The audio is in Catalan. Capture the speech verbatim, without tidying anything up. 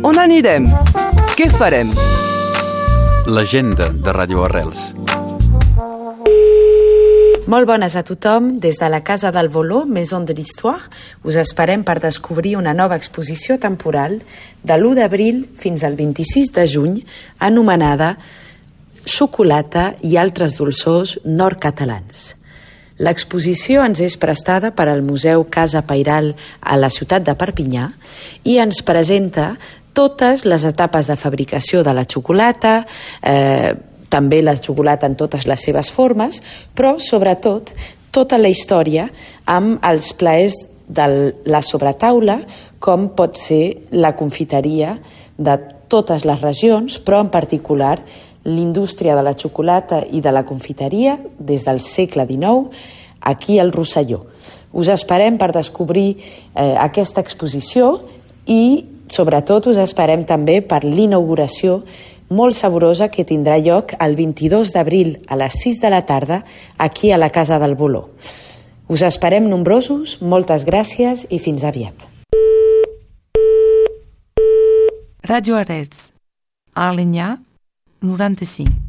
On anirem? Què farem? L'agenda de Ràdio Arrels. Molt bones a tothom. Des de la Casa del Voló, Maison de l'Histoire, us esperem per descobrir una nova exposició temporal de l'u d'abril fins al vint-i-sis de juny, anomenada Xocolata i altres dolçors nord-catalans. L'exposició ens és prestada per al Museu Casa Pairal a la ciutat de Perpinyà i ens presenta totes les etapes de fabricació de la xocolata, eh, també la xocolata en totes les seves formes, però sobretot tota la història amb els plaers de la sobretaula, com pot ser la confiteria de totes les regions, però en particular l'indústria de la xocolata i de la confiteria des del segle dinou aquí al Rosselló. Us esperem per descobrir eh, aquesta exposició i sobretot us esperem també per l'inauguració molt saborosa que tindrà lloc el vint-i-dos d'abril a les sis de la tarda aquí a la Casa del Voló. Us esperem nombrosos, moltes gràcies i fins aviat. Ràdio Arrels, a Alenyà, noranta-cinc.